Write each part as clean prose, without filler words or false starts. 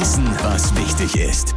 Wissen, was wichtig ist.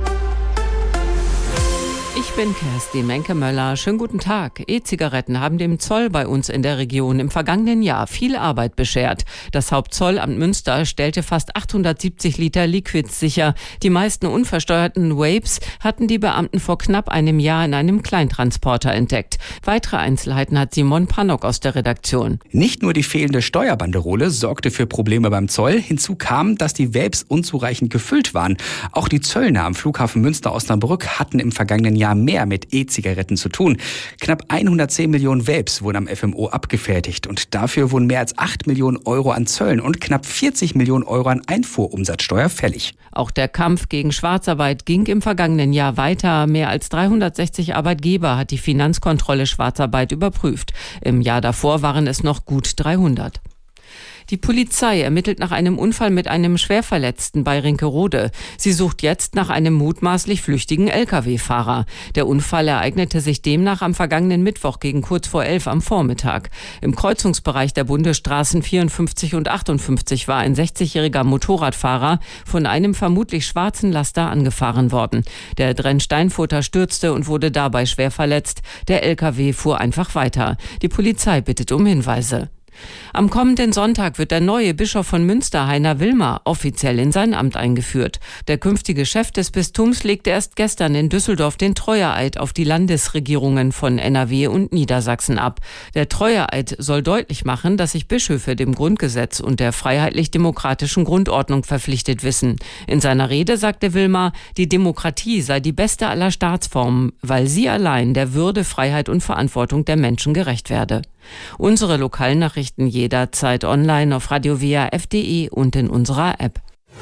Ich bin Kerstin Menke-Möller. Schönen guten Tag. E-Zigaretten haben dem Zoll bei uns in der Region im vergangenen Jahr viel Arbeit beschert. Das Hauptzollamt Münster stellte fast 870 Liter Liquids sicher. Die meisten unversteuerten Vapes hatten die Beamten vor knapp einem Jahr in einem Kleintransporter entdeckt. Weitere Einzelheiten hat Simon Pannock aus der Redaktion. Nicht nur die fehlende Steuerbanderole sorgte für Probleme beim Zoll. Hinzu kam, dass die Vapes unzureichend gefüllt waren. Auch die Zöllner am Flughafen Münster-Osnabrück hatten im vergangenen Jahr mehr mit E-Zigaretten zu tun. Knapp 110 Millionen Vapes wurden am FMO abgefertigt und dafür wurden mehr als 8 Millionen Euro an Zöllen und knapp 40 Millionen Euro an Einfuhrumsatzsteuer fällig. Auch der Kampf gegen Schwarzarbeit ging im vergangenen Jahr weiter. Mehr als 360 Arbeitgeber hat die Finanzkontrolle Schwarzarbeit überprüft. Im Jahr davor waren es noch gut 300. Die Polizei ermittelt nach einem Unfall mit einem Schwerverletzten bei Rinkerode. Sie sucht jetzt nach einem mutmaßlich flüchtigen Lkw-Fahrer. Der Unfall ereignete sich demnach am vergangenen Mittwoch gegen kurz vor 11 am Vormittag. Im Kreuzungsbereich der Bundesstraßen 54 und 58 war ein 60-jähriger Motorradfahrer von einem vermutlich schwarzen Laster angefahren worden. Der Drenn-Steinfurter stürzte und wurde dabei schwer verletzt. Der Lkw fuhr einfach weiter. Die Polizei bittet um Hinweise. Am kommenden Sonntag wird der neue Bischof von Münster, Heiner Wilmer, offiziell in sein Amt eingeführt. Der künftige Chef des Bistums legte erst gestern in Düsseldorf den Treueeid auf die Landesregierungen von NRW und Niedersachsen ab. Der Treueeid soll deutlich machen, dass sich Bischöfe dem Grundgesetz und der freiheitlich-demokratischen Grundordnung verpflichtet wissen. In seiner Rede sagte Wilmer, die Demokratie sei die beste aller Staatsformen, weil sie allein der Würde, Freiheit und Verantwortung der Menschen gerecht werde. Unsere Lokalnachrichten jederzeit online auf radio-waf.de und in unserer App.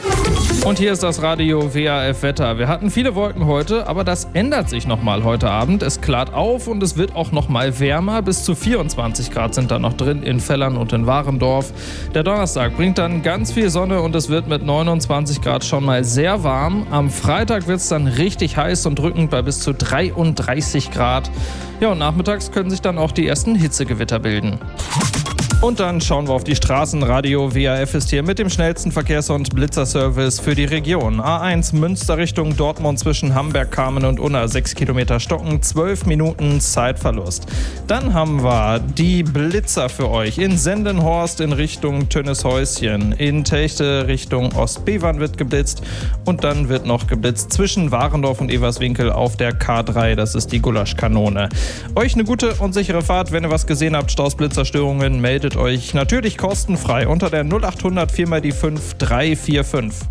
Und hier ist das Radio WAF Wetter. Wir hatten viele Wolken heute, aber das ändert sich nochmal heute Abend. Es klart auf und es wird auch nochmal wärmer. Bis zu 24 Grad sind da noch drin in Vellern und in Warendorf. Der Donnerstag bringt dann ganz viel Sonne und es wird mit 29 Grad schon mal sehr warm. Am Freitag wird es dann richtig heiß und drückend bei bis zu 33 Grad. Ja, und nachmittags können sich dann auch die ersten Hitzegewitter bilden. Und dann schauen wir auf die Straßen. Radio WAF ist hier mit dem schnellsten Verkehrs- und Blitzerservice für die Region. A1 Münster Richtung Dortmund zwischen Hamberg, Kamen und Unna. 6 Kilometer stocken, 12 Minuten Zeitverlust. Dann haben wir die Blitzer für euch. In Sendenhorst in Richtung Tönneshäuschen. In Techte Richtung Ostbevern wird geblitzt. Und dann wird noch geblitzt zwischen Warendorf und Everswinkel auf der K3. Das ist die Gulaschkanone. Euch eine gute und sichere Fahrt. Wenn ihr was gesehen habt, Staus, Blitzerstörungen, meldet euch natürlich kostenfrei unter der 0800 4 die 5 345.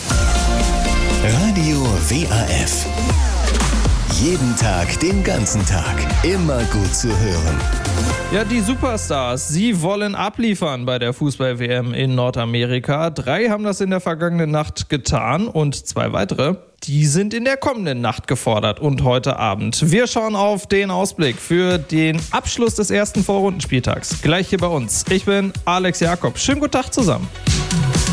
Radio WAF. Jeden Tag, den ganzen Tag. Immer gut zu hören. Ja, die Superstars, sie wollen abliefern bei der Fußball-WM in Nordamerika. 3 haben das in der vergangenen Nacht getan und 2 weitere, die sind in der kommenden Nacht gefordert und heute Abend. Wir schauen auf den Ausblick für den Abschluss des ersten Vorrundenspieltags. Gleich hier bei uns. Ich bin Alex Jakob. Schönen guten Tag zusammen.